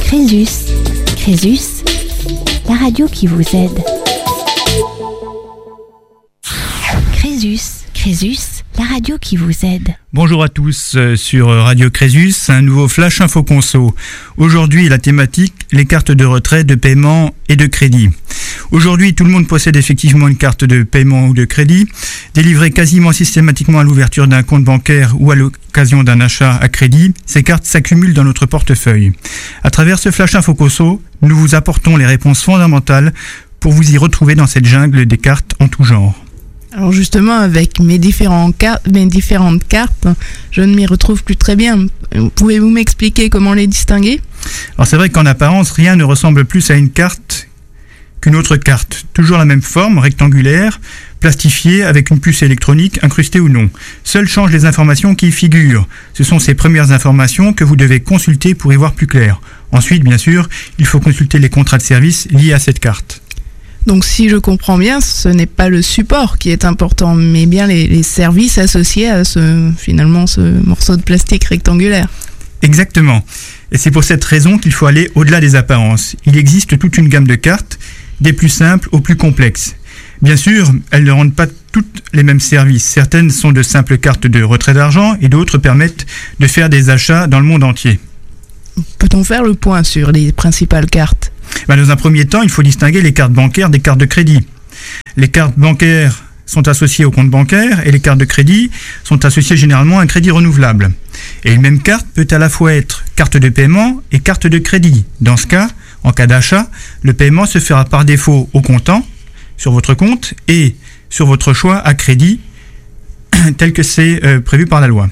Crésus. Crésus, la radio qui vous aide. Crésus. Crésus, la radio qui vous aide. Bonjour à tous sur Radio Crésus, un nouveau Flash Info Conso. Aujourd'hui, la thématique, les cartes de retrait, de paiement et de crédit. Aujourd'hui, tout le monde possède effectivement une carte de paiement ou de crédit, délivrée quasiment systématiquement à l'ouverture d'un compte bancaire ou à l'occasion d'un achat à crédit. Ces cartes s'accumulent dans notre portefeuille. À travers ce Flash Info Conso, nous vous apportons les réponses fondamentales pour vous y retrouver dans cette jungle des cartes en tout genre. Alors justement, avec mes différentes cartes, je ne m'y retrouve plus très bien. Pouvez-vous m'expliquer comment les distinguer ? Alors c'est vrai qu'en apparence, rien ne ressemble plus à une carte qu'une autre carte. Toujours la même forme, rectangulaire, plastifiée, avec une puce électronique, incrustée ou non. Seules changent les informations qui y figurent. Ce sont ces premières informations que vous devez consulter pour y voir plus clair. Ensuite, bien sûr, il faut consulter les contrats de service liés à cette carte. Donc si je comprends bien, ce n'est pas le support qui est important, mais bien les services associés à ce morceau de plastique rectangulaire. Exactement. Et c'est pour cette raison qu'il faut aller au-delà des apparences. Il existe toute une gamme de cartes, des plus simples aux plus complexes. Bien sûr, elles ne rendent pas toutes les mêmes services. Certaines sont de simples cartes de retrait d'argent et d'autres permettent de faire des achats dans le monde entier. Peut-on faire le point sur les principales cartes ? Dans un premier temps, il faut distinguer les cartes bancaires des cartes de crédit. Les cartes bancaires sont associées au compte bancaire et les cartes de crédit sont associées généralement à un crédit renouvelable. Et une même carte peut à la fois être carte de paiement et carte de crédit. Dans ce cas, en cas d'achat, le paiement se fera par défaut au comptant, sur votre compte, et sur votre choix à crédit, tel que c'est prévu par la loi.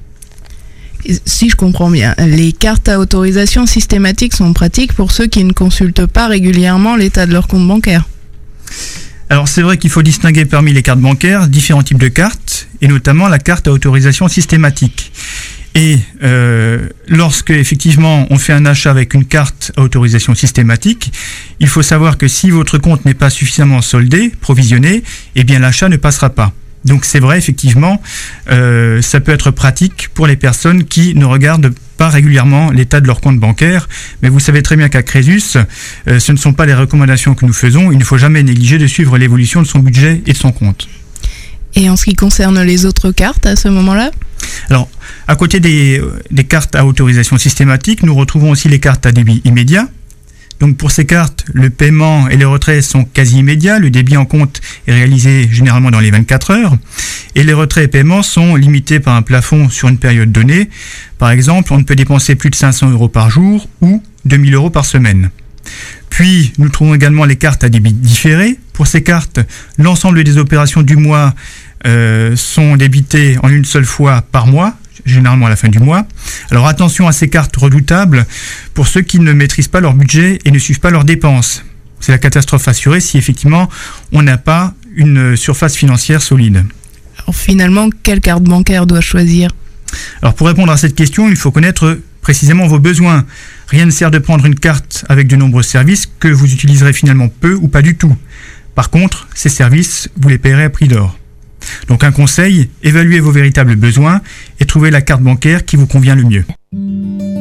Si je comprends bien, les cartes à autorisation systématique sont pratiques pour ceux qui ne consultent pas régulièrement l'état de leur compte bancaire. Alors c'est vrai qu'il faut distinguer parmi les cartes bancaires différents types de cartes, et notamment la carte à autorisation systématique. Et lorsque effectivement on fait un achat avec une carte à autorisation systématique, il faut savoir que si votre compte n'est pas suffisamment soldé, provisionné, eh bien l'achat ne passera pas. Donc c'est vrai, effectivement, ça peut être pratique pour les personnes qui ne regardent pas régulièrement l'état de leur compte bancaire. Mais vous savez très bien qu'à Crésus, ce ne sont pas les recommandations que nous faisons. Il ne faut jamais négliger de suivre l'évolution de son budget et de son compte. Et en ce qui concerne les autres cartes à ce moment-là ? Alors, à côté des cartes à autorisation systématique, nous retrouvons aussi les cartes à débit immédiat. Donc pour ces cartes, le paiement et les retraits sont quasi immédiats. Le débit en compte est réalisé généralement dans les 24 heures. Et les retraits et paiements sont limités par un plafond sur une période donnée. Par exemple, on ne peut dépenser plus de 500 € par jour ou 2000 € par semaine. Puis, nous trouvons également les cartes à débit différé. Pour ces cartes, l'ensemble des opérations du mois sont débitées en une seule fois par mois, généralement à la fin du mois. Alors attention à ces cartes redoutables pour ceux qui ne maîtrisent pas leur budget et ne suivent pas leurs dépenses. C'est la catastrophe assurée si effectivement on n'a pas une surface financière solide. Alors finalement, quelle carte bancaire dois-je choisir ? Alors pour répondre à cette question, il faut connaître précisément vos besoins. Rien ne sert de prendre une carte avec de nombreux services que vous utiliserez finalement peu ou pas du tout. Par contre, ces services, vous les paierez à prix d'or. Donc un conseil, évaluez vos véritables besoins et trouvez la carte bancaire qui vous convient le mieux.